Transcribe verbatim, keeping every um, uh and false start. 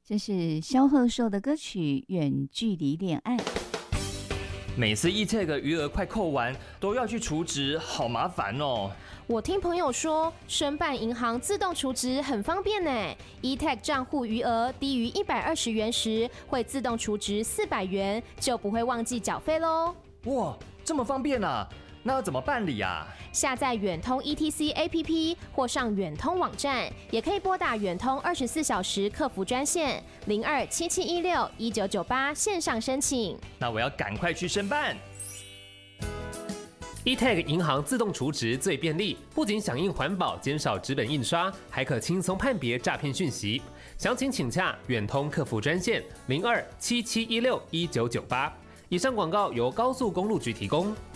这是萧贺寿的歌曲《远距离恋爱》。 每次 E-Tag 余额快扣完，都要去储值，好麻烦哦。 我听朋友说，申办银行自动储值很方便呢。E-Tag 账户余额低于一百二十元时，会自动储值四百元，就不会忘记缴费喽。 哇，这么方便啊！那要怎么办理啊？ 下载远通 E T C A P P 或上远通网站，也可以拨打远通二十四小时客服专线零二七七一六一九九八线上申请。 那我要赶快去申办。 E-Tag 银行自动储值最便利，不仅响应环保，减少纸本印刷，还可轻松判别诈骗讯息。详情请洽远通客服专线零二七七一六一九九八。以上广告由高速公路局提供。